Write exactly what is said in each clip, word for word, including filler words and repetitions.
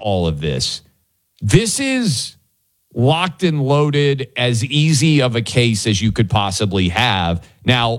all of this. This is locked and loaded, as easy of a case as you could possibly have. Now,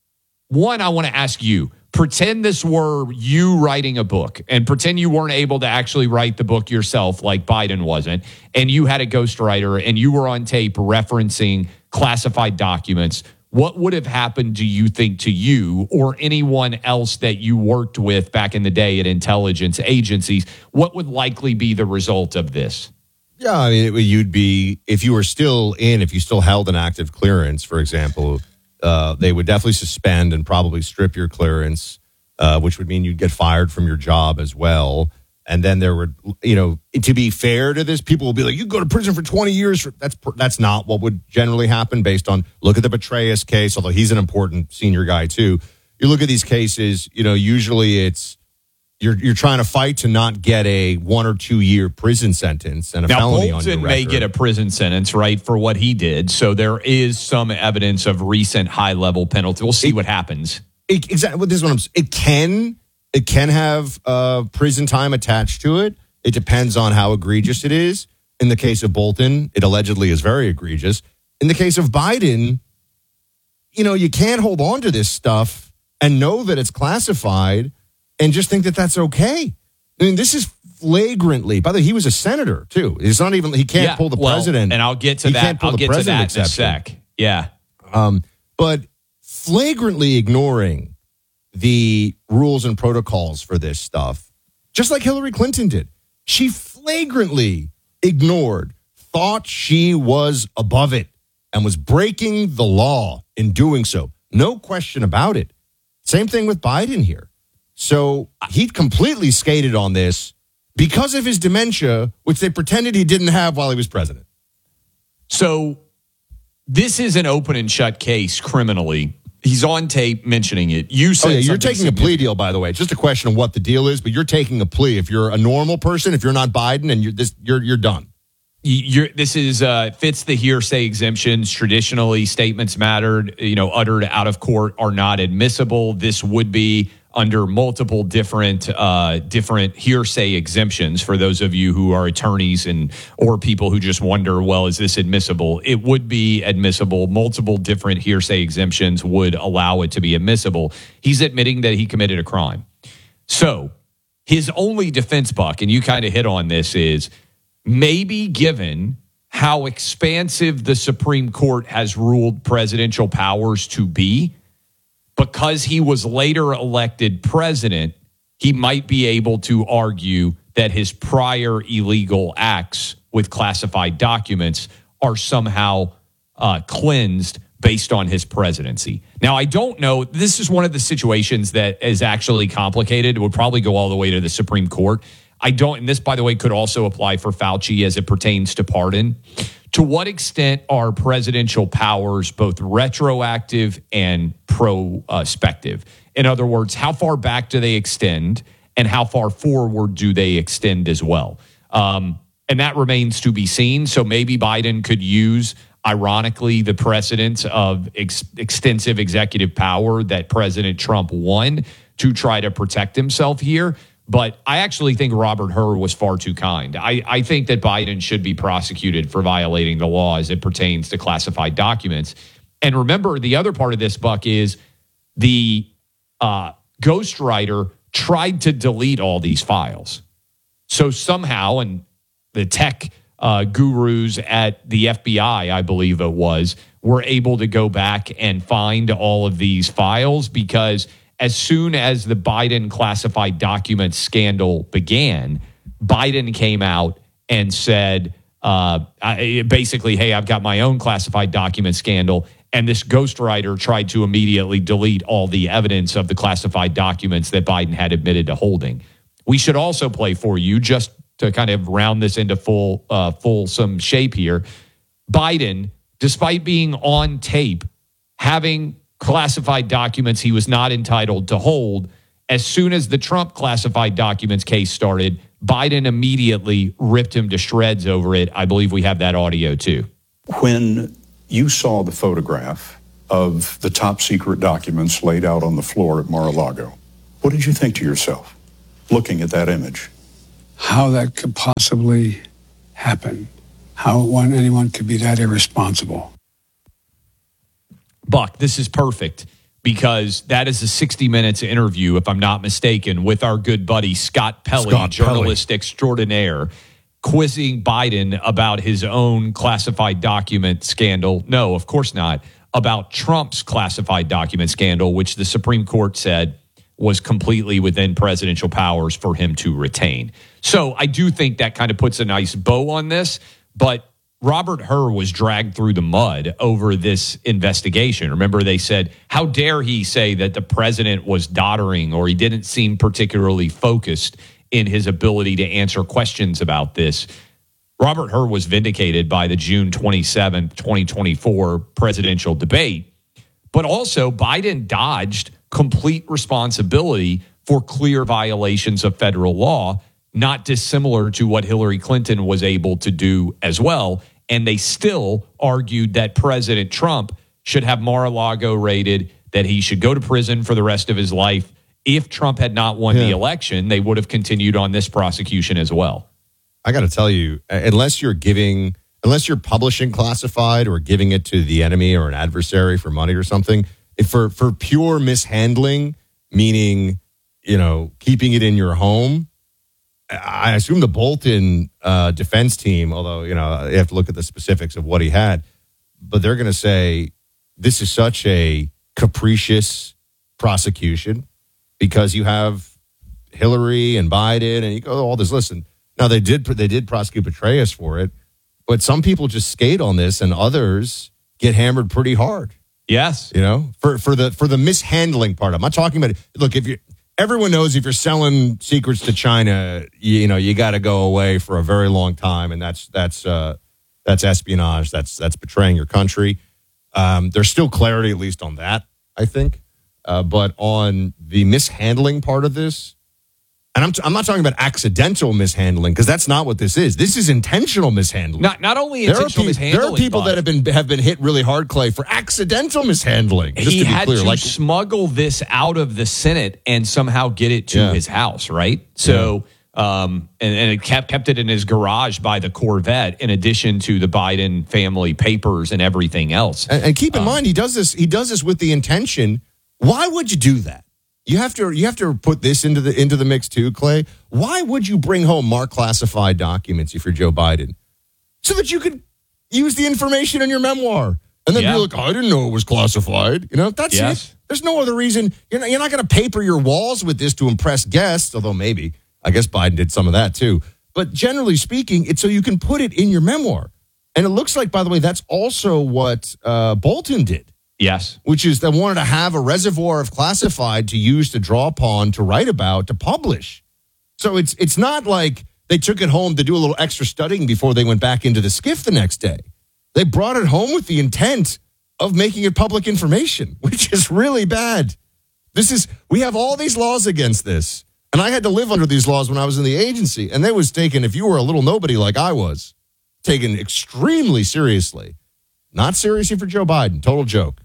one, I want to ask you, pretend this were you writing a book and pretend you weren't able to actually write the book yourself like Biden wasn't, and you had a ghostwriter and you were on tape referencing classified documents. What would have happened, do you think, to you or anyone else that you worked with back in the day at intelligence agencies? What would likely be the result of this? Yeah, I mean, it, you'd be, if you were still in, if you still held an active clearance, for example, uh, they would definitely suspend and probably strip your clearance, uh, which would mean you'd get fired from your job as well. And then there would, you know, to be fair to this, people will be like, you go to prison for twenty years. For, that's that's not what would generally happen based on, look at the Petraeus case, although he's an important senior guy too. You look at these cases, you know, usually it's, You're you're trying to fight to not get a one or two year prison sentence and a now, felony Bolton on your may record. get a prison sentence, right, for what he did. So there is some evidence of recent high level penalty. We'll see it, what happens. It, exactly. Well, this is what I'm saying. It can it can have uh, prison time attached to it. It depends on how egregious it is. In the case of Bolton, it allegedly is very egregious. In the case of Biden, you know, you can't hold on to this stuff and know that it's classified and just think that that's okay. I mean, this is flagrantly, by the way, he was a senator too. It's not even, he can't yeah, pull the well, president. And I'll get to he that. Can't pull I'll the get to that exception. in a sec. Yeah. Um, but flagrantly ignoring the rules and protocols for this stuff, just like Hillary Clinton did. She flagrantly ignored, thought she was above it, and was breaking the law in doing so. No question about it. Same thing with Biden here. So he completely skated on this because of his dementia, which they pretended he didn't have while he was president. So this is an open and shut case criminally. He's on tape mentioning it. You said oh, yeah, you're taking a plea significant. deal, by the way. It's just a question of what the deal is, but you're taking a plea. If you're a normal person, if you're not Biden, and you're this, you're you're done. You're, this is uh, fits the hearsay exemptions. Traditionally, statements mattered, you know, uttered out of court are not admissible. This would be under multiple different uh, different hearsay exemptions for those of you who are attorneys and or people who just wonder, well, is this admissible? It would be admissible. Multiple different hearsay exemptions would allow it to be admissible. He's admitting that he committed a crime. So his only defense, Buck, and you kind of hit on this, is maybe given how expansive the Supreme Court has ruled presidential powers to be, because he was later elected president, he might be able to argue that his prior illegal acts with classified documents are somehow uh, cleansed based on his presidency. Now, I don't know. This is one of the situations that is actually complicated. It would probably go all the way to the Supreme Court. I don't, and this, by the way, could also apply for Fauci as it pertains to pardon. To what extent are presidential powers both retroactive and prospective? In other words, how far back do they extend and how far forward do they extend as well? Um, and that remains to be seen. So maybe Biden could use, ironically, the precedence of ex- extensive executive power that President Trump won to try to protect himself here. But I actually think Robert Hur was far too kind. I, I think that Biden should be prosecuted for violating the law as it pertains to classified documents. And remember, the other part of this, Buck, is the uh, ghostwriter tried to delete all these files. So somehow, and the tech uh, gurus at the F B I, I believe it was, were able to go back and find all of these files because as soon as the Biden classified documents scandal began, Biden came out and said, uh, basically, hey, I've got my own classified document scandal. And this ghostwriter tried to immediately delete all the evidence of the classified documents that Biden had admitted to holding. We should also play for you, just to kind of round this into full, uh, fulsome shape here. Biden, despite being on tape, having classified documents he was not entitled to hold, as soon as the Trump classified documents case started, Biden immediately ripped him to shreds over it. I believe we have that audio too. When you saw the photograph of the top secret documents laid out on the floor at Mar-a-Lago, what did you think to yourself looking at that image? how that could possibly happen, how one, anyone could be that irresponsible. Buck, this is perfect because that is a sixty minutes interview, if I'm not mistaken, with our good buddy Scott Pelley, Scott journalist Pelley. extraordinaire, quizzing Biden about his own classified document scandal. No, of course not. About Trump's classified document scandal, which the Supreme Court said was completely within presidential powers for him to retain. So I do think that kind of puts a nice bow on this, but Robert Hur was dragged through the mud over this investigation. Remember, they said, how dare he say that the president was doddering or he didn't seem particularly focused in his ability to answer questions about this. Robert Hur was vindicated by the June twenty-seventh, twenty twenty-four presidential debate, but also Biden dodged complete responsibility for clear violations of federal law, not dissimilar to what Hillary Clinton was able to do as well. And they still argued that President Trump should have Mar-a-Lago raided, that he should go to prison for the rest of his life. If Trump had not won Yeah. the election, they would have continued on this prosecution as well. I got to tell you, unless you're giving, unless you're publishing classified or giving it to the enemy or an adversary for money or something, if for, for pure mishandling, meaning, you know, keeping it in your home, I assume the Bolton uh, defense team, although, you know, you have to look at the specifics of what he had, but they're going to say this is such a capricious prosecution because you have Hillary and Biden and you go, all this, listen, now they did, they did prosecute Petraeus for it, but some people just skate on this and others get hammered pretty hard. Yes. You know, for, for the, for the mishandling part. I'm not talking about, look, if you everyone knows if you're selling secrets to China, you, you know, you got to go away for a very long time. And that's, that's, uh, that's espionage. That's, that's betraying your country. Um, there's still clarity, at least on that, I think. Uh, but on the mishandling part of this, and I'm, t- I'm not talking about accidental mishandling because that's not what this is. This is intentional mishandling. Not not only There are, intentional pe- mishandling, there are people but that have been have been hit really hard, Clay, for accidental mishandling. Just he to be had clear, to like smuggle this out of the Senate and somehow get it to Yeah. his house, right? So, um, and, and it kept kept it in his garage by the Corvette, in addition to the Biden family papers and everything else. And, and keep in mind, he does this. He does this with the intention. Why would you do that? You have to. You have to put this into the into the mix too, Clay. Why would you bring home marked classified documents if you're Joe Biden, so that you could use the information in your memoir and then Yeah. be like, I didn't know it was classified. You know, that's Yes. it. There's no other reason. You're not. You're not going to paper your walls with this to impress guests. Although maybe I guess Biden did some of that too. But generally speaking, it's so you can put it in your memoir. And it looks like, by the way, that's also what uh, Bolton did. Yes. Which is they wanted to have a reservoir of classified to use to draw upon, to write about, to publish. So it's it's not like they took it home to do a little extra studying before they went back into the skiff the next day. They brought it home with the intent of making it public information, which is really bad. This is we have all these laws against this. And I had to live under these laws when I was in the agency. And they was taken, if you were a little nobody like I was, taken extremely seriously. Not seriously for Joe Biden. Total joke.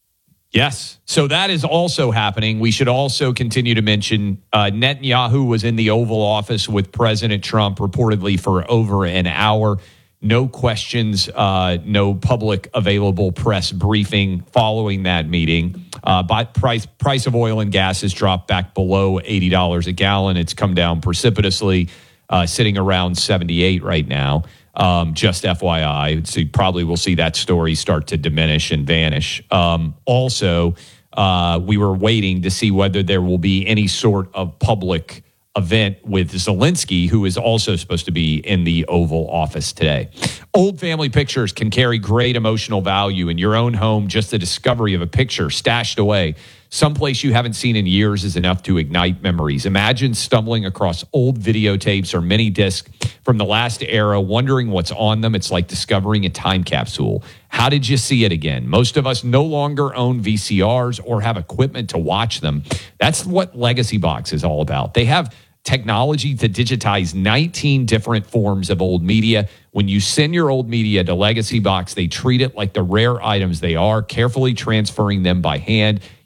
Yes. So that is also happening. We should also continue to mention uh, Netanyahu was in the Oval Office with President Trump reportedly for over an hour. No questions, uh, no public available press briefing following that meeting. Uh, but price price of oil and gas has dropped back below eighty dollars a gallon. It's come down precipitously, uh, sitting around seventy-eight right now. Um, just F Y I, so you probably will see that story start to diminish and vanish. Um, also, uh, we were waiting to see whether there will be any sort of public event with Zelensky, who is also supposed to be in the Oval Office today. Old family pictures can carry great emotional value. In your own home, just the discovery of a picture stashed away someplace you haven't seen in years is enough to ignite memories. Imagine stumbling across old videotapes or mini discs from the last era, wondering what's on them. It's like discovering a time capsule. How did you see it again? Most of us no longer own V C Rs or have equipment to watch them. That's what Legacy Box is all about. They have technology to digitize nineteen different forms of old media. When you send your old media to Legacy Box, they treat it like the rare items they are, carefully transferring them by hand.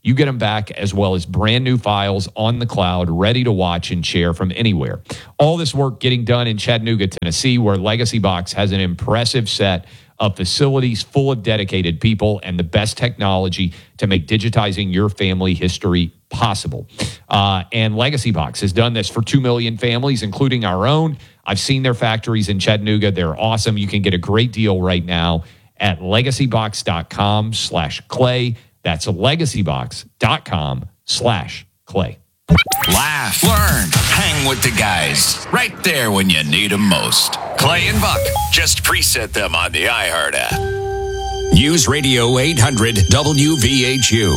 you get them back as well as brand new files on the cloud, ready to watch and share from anywhere. All this work getting done in Chattanooga, Tennessee, where Legacy Box has an impressive set of facilities full of dedicated people and the best technology to make digitizing your family history possible. Uh, and Legacy Box has done this for two million families, including our own. I've seen their factories in Chattanooga. They're awesome. You can get a great deal right now at legacybox.com slash clay. That's legacybox.com slash clay. Laugh, learn, hang with the guys. Right there when you need them most. Clay and Buck. Just preset them on the iHeart app. News Radio eight hundred W V H U.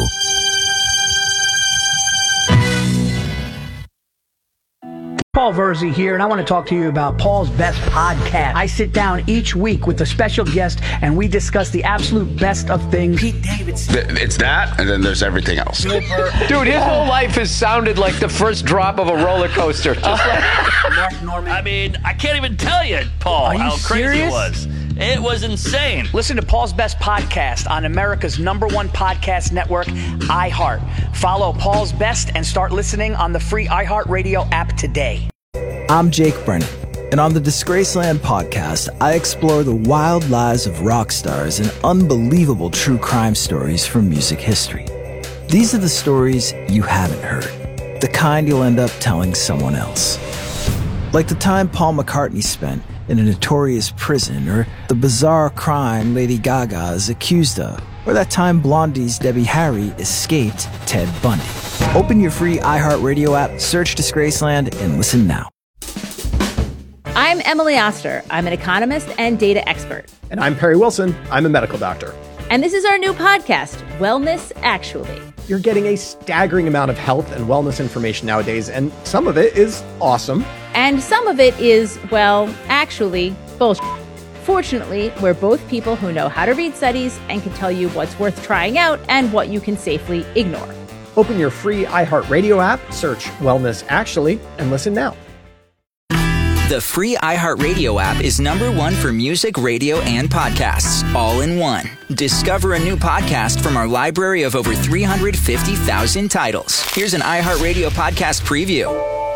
Paul Verzi here, and I want to talk to you about Paul's Best Podcast. I sit down each week with a special guest, and we discuss the absolute best of things. Pete Davidson. It's that, and then there's everything else. Dude, his whole life has sounded like the first drop of a roller coaster. Just like Mark Norman. I mean, I can't even tell you, Paul, Are you how crazy serious? it was. It was insane. Listen to Paul's Best Podcast on America's number one podcast network, iHeart. Follow Paul's Best and start listening on the free iHeartRadio app today. I'm Jake Brennan, and on the Disgraceland podcast, I explore the wild lives of rock stars and unbelievable true crime stories from music history. These are the stories you haven't heard, the kind you'll end up telling someone else. Like the time Paul McCartney spent in a notorious prison, or the bizarre crime Lady Gaga is accused of, or that time Blondie's Debbie Harry escaped Ted Bundy. Open your free iHeartRadio app, search Disgraceland, and listen now. I'm Emily Oster. I'm an economist and data expert. And I'm Perry Wilson. I'm a medical doctor. And this is our new podcast, Wellness Actually. You're getting a staggering amount of health and wellness information nowadays, and some of it is awesome. And some of it is, well, actually, bullshit. Fortunately, we're both people who know how to read studies and can tell you what's worth trying out and what you can safely ignore. Open your free iHeartRadio app, search Wellness Actually, and listen now. The free iHeartRadio app is number one for music, radio, and podcasts, all in one. Discover a new podcast from our library of over three hundred fifty thousand titles. Here's an iHeartRadio podcast preview.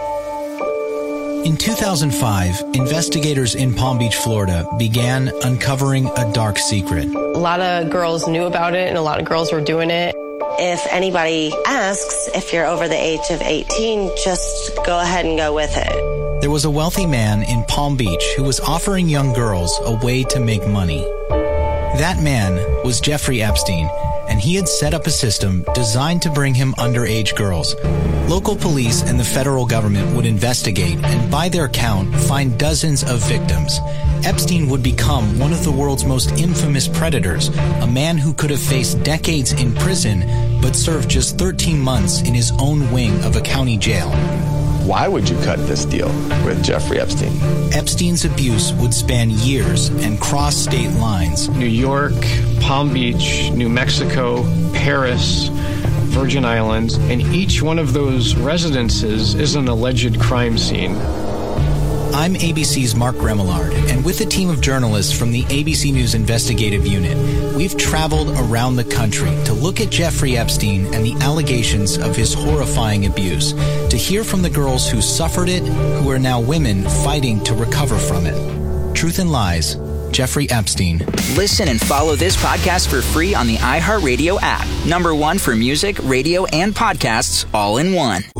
In two thousand five, investigators in Palm Beach, Florida, began uncovering a dark secret. A lot of girls knew about it, and a lot of girls were doing it. If anybody asks if you're over the age of eighteen, just go ahead and go with it. There was a wealthy man in Palm Beach who was offering young girls a way to make money. That man was Jeffrey Epstein, and he had set up a system designed to bring him underage girls. Local police and the federal government would investigate and, by their count, find dozens of victims. Epstein would become one of the world's most infamous predators, a man who could have faced decades in prison but served just thirteen months in his own wing of a county jail. Why would you cut this deal with Jeffrey Epstein? Epstein's abuse would span years and cross state lines. New York, Palm Beach, New Mexico, Paris, Virgin Islands, and each one of those residences is an alleged crime scene. I'm A B C's Mark Remillard, and with a team of journalists from the A B C News Investigative Unit, we've traveled around the country to look at Jeffrey Epstein and the allegations of his horrifying abuse, to hear from the girls who suffered it, who are now women fighting to recover from it. Truth and Lies, Jeffrey Epstein. Listen and follow this podcast for free on the iHeartRadio app. Number one for music, radio, and podcasts, all in one.